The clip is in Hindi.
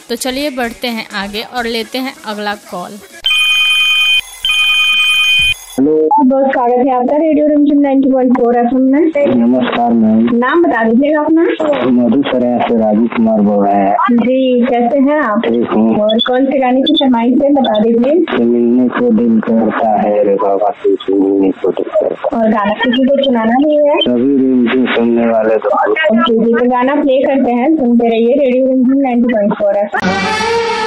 तो चलिए बढ़ते हैं आगे और लेते हैं अगला कॉल। हेलो, बहुत स्वागत है आपका रेडियो रिमझिम 90.4 FM में। नमस्कार मैम। नाम बता दीजिएगा अपना। मधुसराय से राजू कुमार बोल रहे हैं जी, कैसे हैं आप? ठीक हूँ। और कौन से गाने की फरमाइश है बता दीजिए। मिलने को दिल करता है रे बाबा, मिलने को दिल करता है। और गाना किसी को सुनाना भी है? सभी रिमझिम सुनने वाले तो तो गाना प्ले करते हैं, सुनते रहिए रेडियो रिमझिम 90.4 FM।